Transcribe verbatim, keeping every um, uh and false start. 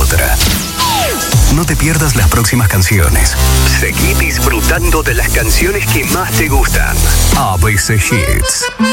otra. No te pierdas las próximas canciones. Seguí disfrutando de las canciones que más te gustan. A B C Hits.